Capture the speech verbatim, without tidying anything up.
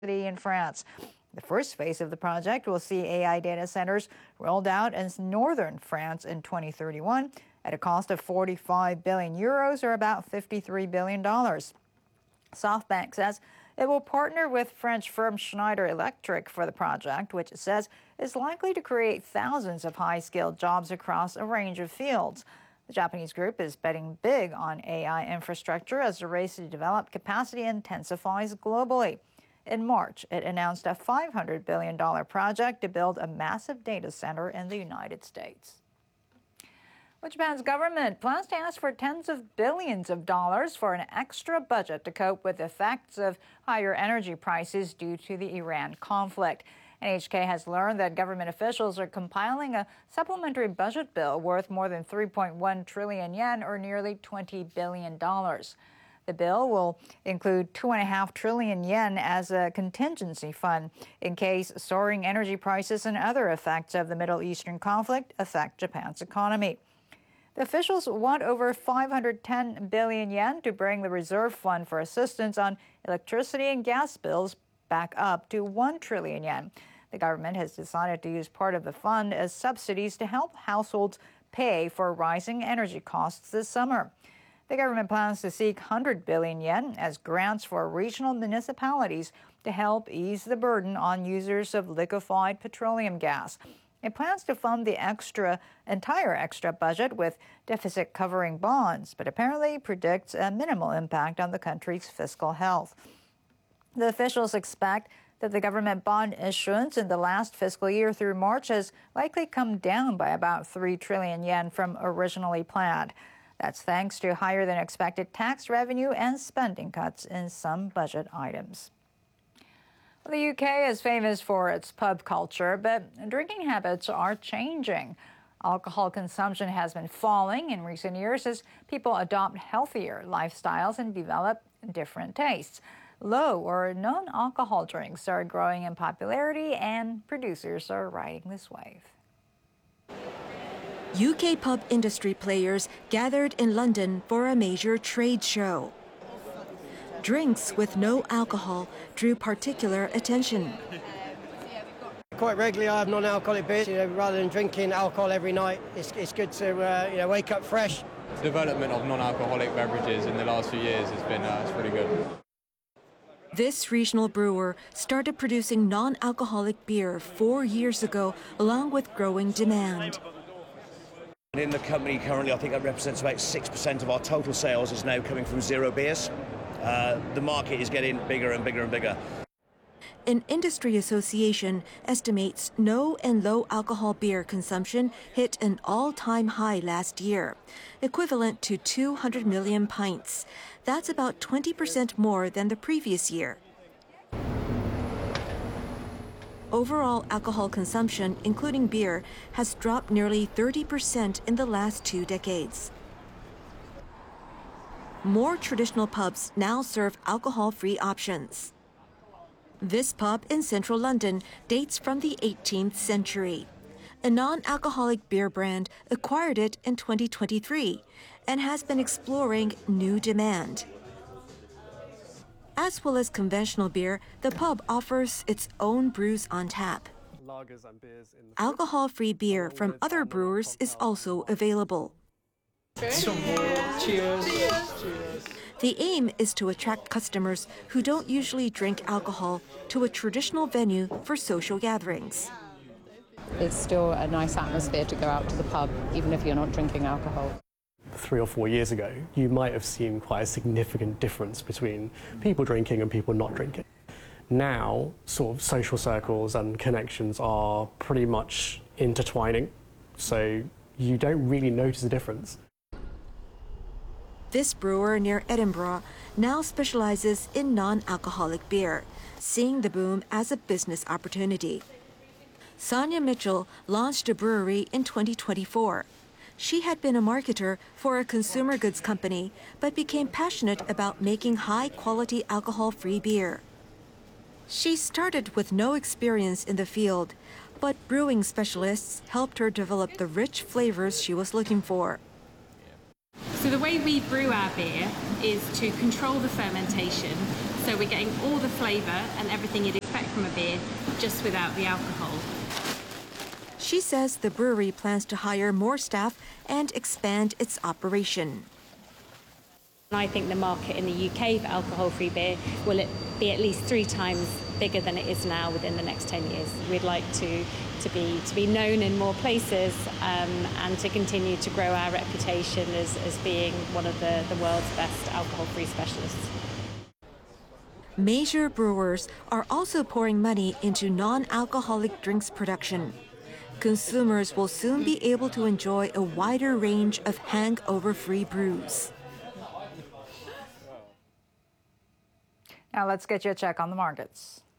in France. The first phase of the project will see A I data centers rolled out in northern France in twenty thirty-one at a cost of forty-five billion euros, or about fifty-three billion dollars. SoftBank says it will partner with French firm Schneider Electric for the project, which it says is likely to create thousands of high-skilled jobs across a range of fields. The Japanese group is betting big on A I infrastructure as the race to develop capacity intensifies globally. In March, it announced a five hundred billion dollars project to build a massive data center in the United States. Well, Japan's government plans to ask for tens of billions of dollars for an extra budget to cope with the effects of higher energy prices due to the Iran conflict. N H K has learned that government officials are compiling a supplementary budget bill worth more than three point one trillion yen, or nearly twenty billion dollars. The bill will include two point five trillion yen as a contingency fund in case soaring energy prices and other effects of the Middle Eastern conflict affect Japan's economy. The officials want over five hundred ten billion yen to bring the reserve fund for assistance on electricity and gas bills back up to one trillion yen. The government has decided to use part of the fund as subsidies to help households pay for rising energy costs this summer. The government plans to seek one hundred billion yen as grants for regional municipalities to help ease the burden on users of liquefied petroleum gas. It plans to fund the extra, entire extra budget with deficit-covering bonds, but apparently predicts a minimal impact on the country's fiscal health. The officials expect that the government bond issuance in the last fiscal year through March has likely come down by about three trillion yen from originally planned. That's thanks to higher than expected tax revenue and spending cuts in some budget items. Well, the U K is famous for its pub culture, but drinking habits are changing. Alcohol consumption has been falling in recent years as people adopt healthier lifestyles and develop different tastes. Low or non-alcohol drinks are growing in popularity, and producers are riding this wave. U K pub industry players gathered in London for a major trade show. Drinks with no alcohol drew particular attention. Quite regularly I have non-alcoholic beers, you know, rather than drinking alcohol every night. It's, it's good to uh, you know, wake up fresh. The development of non-alcoholic beverages in the last few years has been uh, it's really good. This regional brewer started producing non-alcoholic beer four years ago, along with growing demand. In the company currently, I think that represents about six percent of our total sales is now coming from zero beers. Uh, the market is getting bigger and bigger and bigger. An industry association estimates no and low alcohol beer consumption hit an all-time high last year, equivalent to two hundred million pints. That's about twenty percent more than the previous year. Overall alcohol consumption, including beer, has dropped nearly thirty percent in the last two decades. More traditional pubs now serve alcohol-free options. This pub in central London dates from the eighteenth century. A non-alcoholic beer brand acquired it in twenty twenty-three and has been exploring new demand. As well as conventional beer, the pub offers its own brews on tap. Alcohol-free beer from other brewers is also available. Cheers. Cheers. The aim is to attract customers who don't usually drink alcohol to a traditional venue for social gatherings. It's still a nice atmosphere to go out to the pub, even if you're not drinking alcohol. Three or four years ago, you might have seen quite a significant difference between people drinking and people not drinking. Now, sort of social circles and connections are pretty much intertwining, so you don't really notice a difference. This brewer near Edinburgh now specializes in non-alcoholic beer, seeing the boom as a business opportunity. Sonia Mitchell launched a brewery in twenty twenty-four. She had been a marketer for a consumer goods company, but became passionate about making high-quality alcohol-free beer. She started with no experience in the field, but brewing specialists helped her develop the rich flavors she was looking for. So the way we brew our beer is to control the fermentation So we're getting all the flavour and everything you'd expect from a beer, just without the alcohol. She says the brewery plans to hire more staff and expand its operation. I think the market in the U K for alcohol-free beer will be at least three times bigger than it is now within the next ten years. We'd like to, to, be, to be known in more places um, and to continue to grow our reputation as, as being one of the, the world's best alcohol-free specialists. Major brewers are also pouring money into non-alcoholic drinks production. Consumers will soon be able to enjoy a wider range of hangover-free brews. Now let's get you a check on the markets.